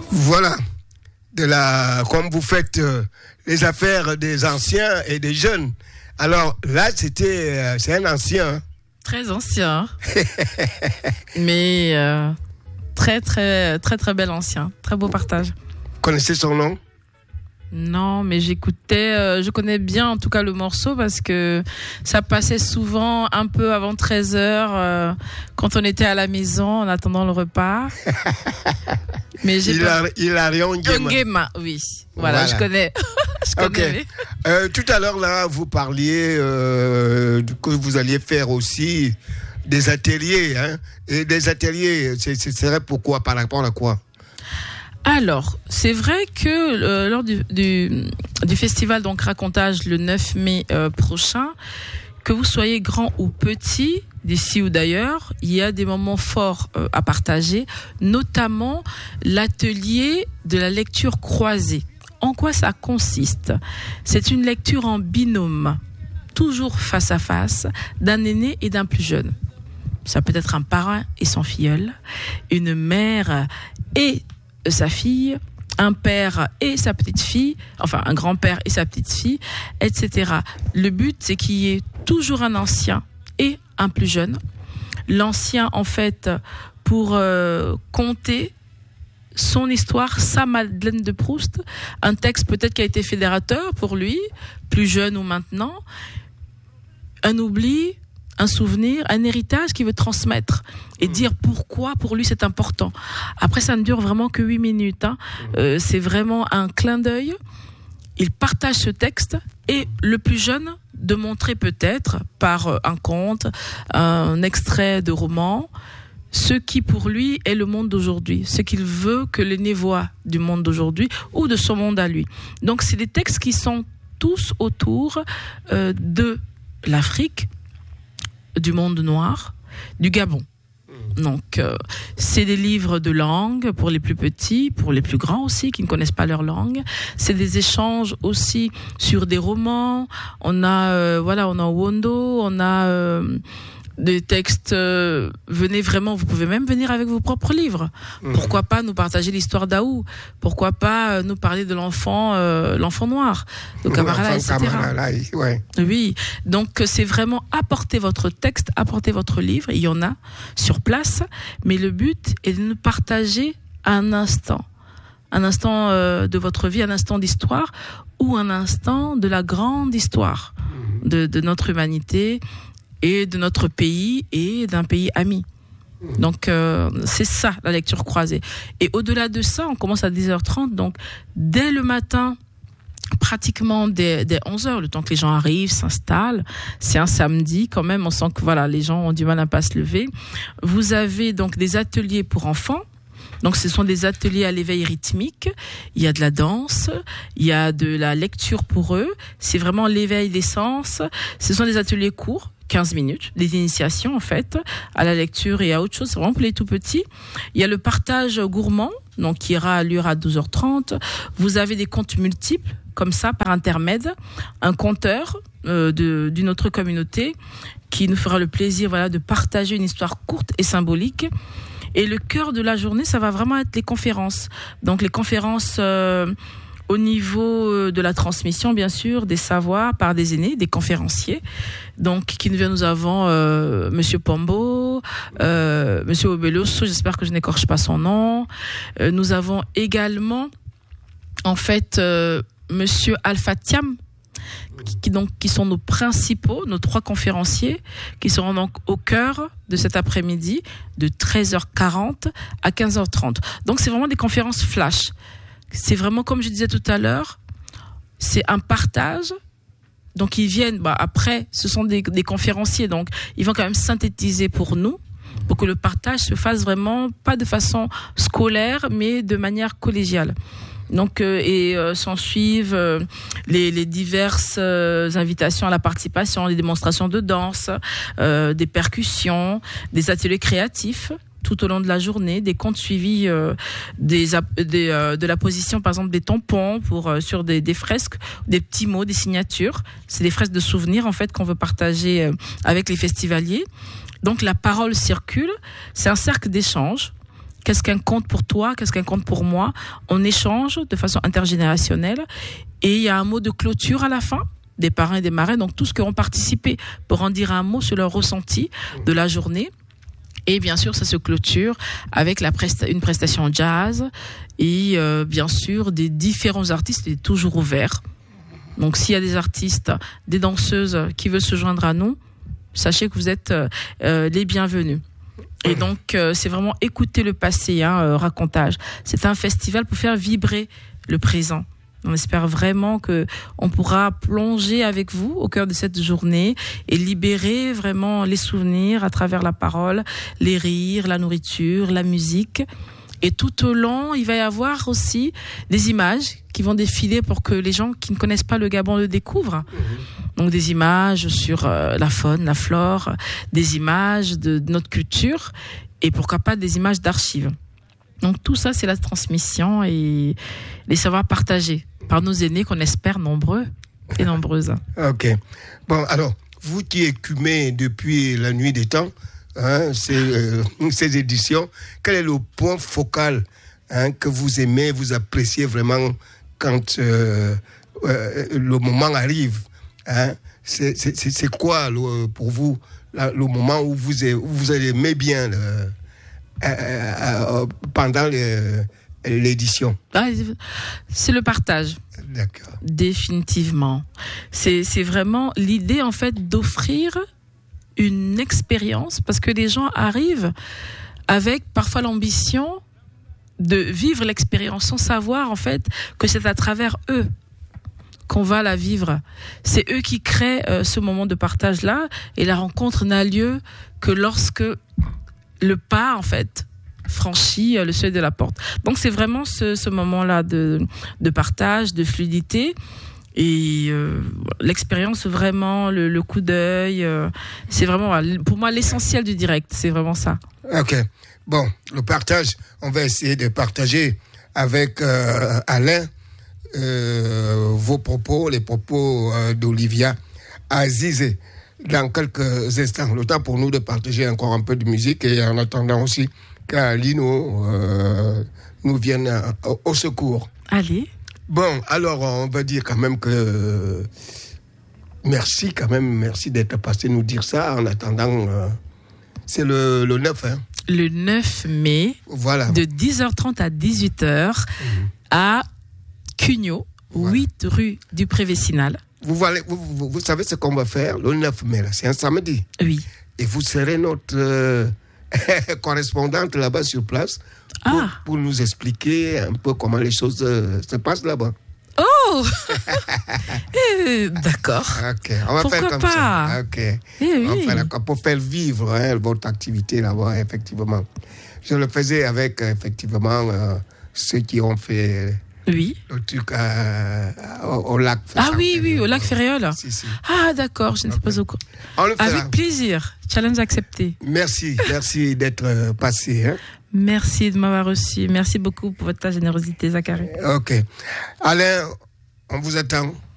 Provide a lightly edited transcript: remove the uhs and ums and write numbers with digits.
Voilà. Comme vous faites les affaires des anciens et des jeunes. Alors là, c'est un ancien. Hein. Très ancien. Mais très, très, très, très bel ancien. Très beau partage. Vous connaissez son nom? Non, mais j'écoutais, je connais bien en tout cas le morceau parce que ça passait souvent un peu avant 13h quand on était à la maison en attendant le repas. Mais Hilarion Nguema. Oui, voilà. Je connais. Okay. Tout à l'heure, là, vous parliez que vous alliez faire aussi des ateliers. Hein, et des ateliers, ce serait pourquoi? Par rapport à quoi? Alors, c'est vrai que lors du festival donc Racontage le 9 mai prochain, que vous soyez grand ou petit, d'ici ou d'ailleurs, il y a des moments forts à partager, notamment l'atelier de la lecture croisée. En quoi ça consiste? C'est une lecture en binôme, toujours face à face, d'un aîné et d'un plus jeune. Ça peut être un parrain et son filleul, une mère et sa fille, un père et sa petite fille, enfin un grand-père et sa petite fille, etc. Le but, c'est qu'il y ait toujours un ancien et un plus jeune. L'ancien, en fait, pour conter son histoire, sa Madeleine de Proust, un texte peut-être qui a été fédérateur pour lui, plus jeune ou maintenant, un oubli, un souvenir, un héritage qu'il veut transmettre et dire pourquoi pour lui c'est important. Après, ça ne dure vraiment que 8 minutes. Hein. C'est vraiment un clin d'œil. Il partage ce texte et le plus jeune de montrer peut-être par un conte, un extrait de roman, ce qui pour lui est le monde d'aujourd'hui, ce qu'il veut que l'aîné voit du monde d'aujourd'hui ou de son monde à lui. Donc c'est des textes qui sont tous autour de l'Afrique, du monde noir, du Gabon. Donc, c'est des livres de langue pour les plus petits, pour les plus grands aussi, qui ne connaissent pas leur langue. C'est des échanges aussi sur des romans. On a Wondo, on a des textes. Venez vraiment, vous pouvez même venir avec vos propres livres. Pourquoi pas nous partager l'histoire d'Aou? Pourquoi pas nous parler de l'enfant noir, de Camarala, etc. Ouais. Oui, donc c'est vraiment apporter votre texte, apporter votre livre. Il y en a sur place, mais le but est de nous partager un instant de votre vie, un instant d'histoire ou un instant de la grande histoire de notre humanité et de notre pays et d'un pays ami. Donc c'est ça la lecture croisée. Et au-delà de ça, on commence à 10h30, donc dès le matin, pratiquement dès 11h, le temps que les gens arrivent, s'installent. C'est un samedi quand même, on sent que voilà, les gens ont du mal à pas se lever. Vous avez donc des ateliers pour enfants. Donc ce sont des ateliers à l'éveil rythmique, il y a de la danse, il y a de la lecture pour eux, c'est vraiment l'éveil des sens. Ce sont des ateliers courts, 15 minutes, des initiations en fait, à la lecture et à autre chose, c'est vraiment pour les tout petits. Il y a le partage gourmand, donc qui ira lieu à 12h30. Vous avez des contes multiples, comme ça, par intermède, un conteur d'une autre communauté qui nous fera le plaisir de partager une histoire courte et symbolique. Et le cœur de la journée, ça va vraiment être les conférences. Donc les conférences au niveau de la transmission, bien sûr, des savoirs par des aînés, des conférenciers. Donc qui nous viennent, nous avons Monsieur Pombo, Monsieur Obeloso, j'espère que je n'écorche pas son nom. Nous avons également, en fait, Monsieur Alpha Thiam, qui sont nos principaux, nos 3 conférenciers, qui seront donc au cœur de cet après-midi, de 13h40 à 15h30. Donc c'est vraiment des conférences flash. C'est vraiment, comme je disais tout à l'heure, c'est un partage. Donc ils viennent, après, ce sont des conférenciers, donc ils vont quand même synthétiser pour nous, pour que le partage se fasse vraiment, pas de façon scolaire, mais de manière collégiale. Donc s'en suivent les diverses invitations à la participation, les démonstrations de danse, des percussions, des ateliers créatifs tout au long de la journée, des comptes suivis de la position par exemple des tampons sur des fresques, des petits mots, des signatures. C'est des fresques de souvenirs en fait qu'on veut partager avec les festivaliers. Donc la parole circule, c'est un cercle d'échange. qu'est-ce qu'un conte pour toi, qu'est-ce qu'un conte pour moi. On échange de façon intergénérationnelle et il y a un mot de clôture à la fin des parrains et des marraines, donc tous qui ont participé pour en dire un mot sur leur ressenti de la journée. Et bien sûr, ça se clôture avec une prestation jazz et bien sûr des différents artistes, est toujours ouvert. Donc s'il y a des artistes, des danseuses qui veulent se joindre à nous, sachez que vous êtes les bienvenus. Et donc c'est vraiment écouter le passé, racontage. C'est un festival pour faire vibrer le présent. On espère vraiment que on pourra plonger avec vous au cœur de cette journée et libérer vraiment les souvenirs à travers la parole, les rires, la nourriture, la musique. Et tout au long, il va y avoir aussi des images qui vont défiler pour que les gens qui ne connaissent pas le Gabon le découvrent. Donc des images sur la faune, la flore, des images de notre culture et pourquoi pas des images d'archives. Donc tout ça, c'est la transmission et les savoirs partagés par nos aînés qu'on espère nombreux et nombreuses. Ok. Bon, alors, vous qui écumez depuis la nuit des temps, ces éditions, quel est le point focal que vous aimez, vous appréciez vraiment quand le moment arrive, c'est quoi pour vous le moment où vous aimez bien pendant l'édition? C'est le partage. D'accord. Définitivement. C'est vraiment l'idée en fait d'offrir une expérience, parce que les gens arrivent avec parfois l'ambition de vivre l'expérience sans savoir en fait que c'est à travers eux qu'on va la vivre. C'est eux qui créent ce moment de partage là, et la rencontre n'a lieu que lorsque le pas en fait franchit le seuil de la porte. Donc c'est vraiment ce moment là de partage, de fluidité. Et l'expérience, vraiment, le coup d'œil, c'est vraiment, pour moi, l'essentiel du direct. C'est vraiment ça. Ok. Bon, le partage, on va essayer de partager avec Alain vos propos, les propos d'Olivia Azizé, dans quelques instants. Le temps pour nous de partager encore un peu de musique et en attendant aussi qu'Alino nous vienne au secours. Allez. Bon, alors on va dire quand même que merci d'être passé nous dire ça en attendant. C'est le 9, hein? Le 9 mai, voilà. De 10h30 à 18h à Cugnot, voilà. 8 rue du Prévécinal. Vous savez ce qu'on va faire le 9 mai, là, c'est un samedi. Oui. Et vous serez notre correspondante là-bas sur place. Pour nous expliquer un peu comment les choses se passent là-bas. Oh d'accord. Ok, on va faire comme ça. Ok. On va faire pour faire vivre votre activité là-bas, effectivement. Je le faisais avec, effectivement, ceux qui ont fait le truc au lac. Oui, au lac Ferréol. Si. Ah, d'accord, je ne sais pas au courant. Avec plaisir. Challenge accepté. Merci d'être passé. Hein. Merci de m'avoir reçu. Merci beaucoup pour ta générosité, Zachary. Ok. Alain, on vous attend.